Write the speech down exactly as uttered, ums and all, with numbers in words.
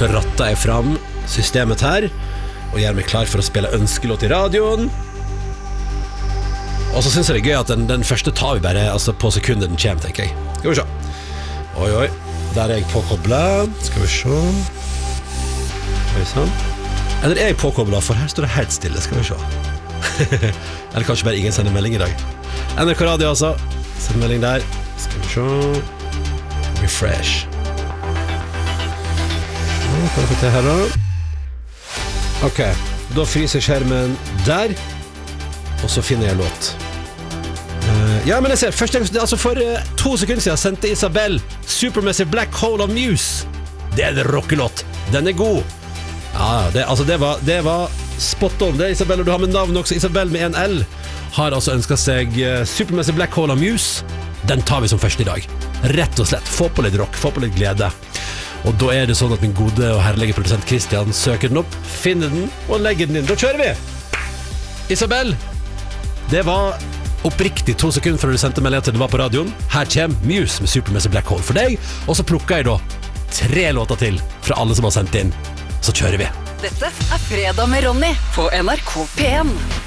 så ratter jeg fram systemet her og gjør meg klar for å spille ønskelåt i radioen. Og så synes jeg det er gøy at den, den første tar vi bare altså, på sekundet den kommer, tenker jeg. Skal vi se. Oi, oi. Der er jeg påkoblet. Skal vi se. Oi, sånn. Eller er jeg påkoblet, for her står det helt stille. Skal vi se. Eller kanskje bare ingen sender melding i dag. N R K Radio altså. Send melding der. Skal vi se. Refresh. Hva kan jeg få til her da? Ok, da fryser skjermen der. Og så finner jeg låt. uh, Ja, men jeg ser først, altså For uh, to sekunder siden sendte Isabel Supermassive Black Hole of Muse. Det er en rockelåt. Den er god. Ja, det, altså det var, det var spot on. Det er Isabel, og du har med navn også. Isabel med en L har altså ønsket seg uh, Supermassive Black Hole of Muse. Den tar vi som først i dag. Rett og slett, få på litt rock, få på litt glede. Og da er det sånn at min gode og herlige produsent Christian søker den opp, finner den og legger den inn. Da kjører vi! Isabel, det var oppriktig to sekunder før du sendte melding til det var på radioen. Her kommer Muse med Supermassive Black Hole for deg. Og så plukker jeg da tre låter til fra alle som har sendt inn. Så kjører vi. Dette er Fredag med Ronny på N R K P en.